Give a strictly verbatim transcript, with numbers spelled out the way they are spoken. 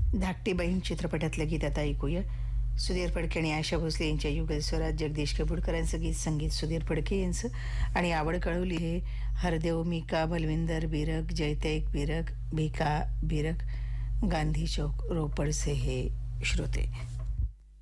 धाकटी बहीण चित्रपटातलं गीत आता ऐकूया. सुधीर फडके आणि आशा भोसले यांच्या युगल स्वरात जगदीश कपूरकरांचं गीत, संगीत सुधीर फडके यांचं. आणि आवड कळवली हे हरदेव, मिका, बलविंदर बिरक, जयतेक बिरक, भिका बिरक, गांधी चौक रोपड़ से हे श्रोते.